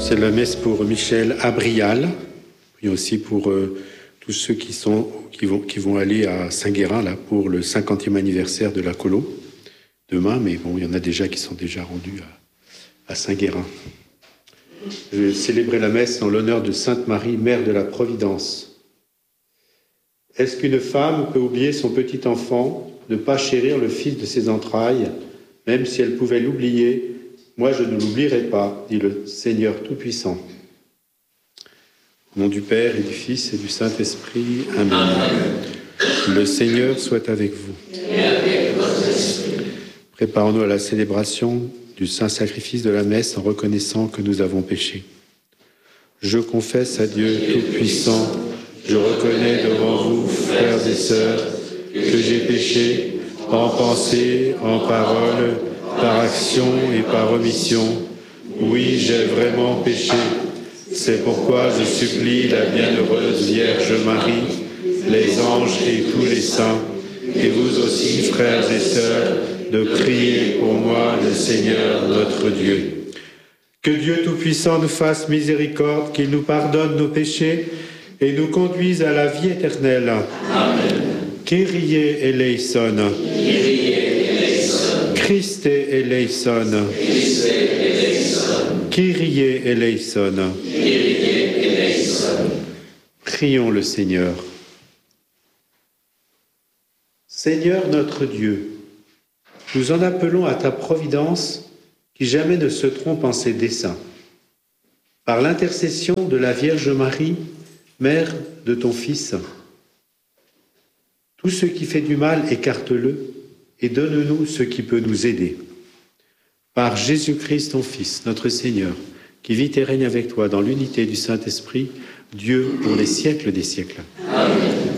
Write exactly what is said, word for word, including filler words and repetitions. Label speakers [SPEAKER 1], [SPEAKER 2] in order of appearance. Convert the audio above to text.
[SPEAKER 1] C'est la messe pour Michel Abrial, et aussi pour euh, tous ceux qui, sont, qui, vont, qui vont aller à Saint-Guérin là, pour le cinquantième anniversaire de la colo, demain, mais bon, il y en a déjà qui sont déjà rendus à, à Saint-Guérin. Je vais célébrer la messe en l'honneur de Sainte Marie, Mère de la Providence. Est-ce qu'une femme peut oublier son petit enfant, ne pas chérir le fils de ses entrailles, même si elle pouvait l'oublier? Moi, je ne l'oublierai pas, dit le Seigneur Tout-Puissant. Au nom du Père et du Fils et du Saint-Esprit. Amen. Amen. Le Seigneur soit avec vous. Et avec votre esprit. Préparons-nous à la célébration du saint sacrifice de la messe en reconnaissant que nous avons péché. Je confesse à Dieu Tout-Puissant, je reconnais devant vous, frères et sœurs, que j'ai péché en pensée, en parole, par action et par omission. Oui, j'ai vraiment péché. C'est pourquoi je supplie la bienheureuse Vierge Marie, les anges et tous les saints, et vous aussi, frères et sœurs, de prier pour moi, le Seigneur notre Dieu. Que Dieu Tout-Puissant nous fasse miséricorde, qu'il nous pardonne nos péchés et nous conduise à la vie éternelle. Amen. Kyrie eleison. Kyrie eleison. Christe eleison. Christe eleison. Kyrie eleison. Kyrie eleison. Prions le Seigneur. Seigneur notre Dieu, nous en appelons à ta providence qui jamais ne se trompe en ses desseins. Par l'intercession de la Vierge Marie, Mère de ton Fils, tout ce qui fait du mal, écarte-le et donne-nous ce qui peut nous aider. Par Jésus-Christ, ton Fils, notre Seigneur, qui vit et règne avec toi dans l'unité du Saint-Esprit, Dieu pour les siècles des siècles. Amen.